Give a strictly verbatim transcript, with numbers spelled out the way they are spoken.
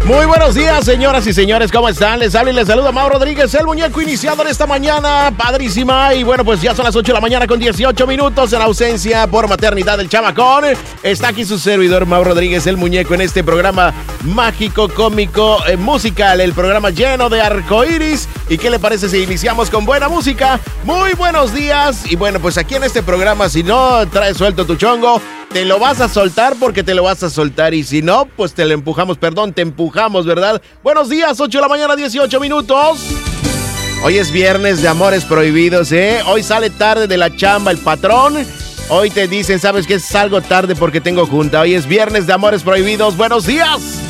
Muy buenos días, señoras y señores, ¿cómo están? Les habla y les saluda Mau Rodríguez, el muñeco iniciado en esta mañana, padrísima. Y bueno, pues ya son las ocho de la mañana con dieciocho minutos en ausencia por maternidad del chamacón. Está aquí su servidor, Mau Rodríguez, el muñeco, en este programa mágico, cómico, eh, musical, el programa lleno de arcoíris. ¿Y qué le parece si iniciamos con buena música? Muy buenos días. Y bueno, pues aquí en este programa, si no traes suelto tu chongo, te lo vas a soltar porque te lo vas a soltar. Y si no, pues te lo empujamos, perdón, te empujamos, ¿verdad? Buenos días, ocho de la mañana, dieciocho minutos. Hoy es viernes de amores prohibidos, ¿eh? Hoy sale tarde de la chamba el patrón. Hoy te dicen, ¿sabes qué? Salgo tarde porque tengo junta. Hoy es viernes de amores prohibidos. ¡Buenos días!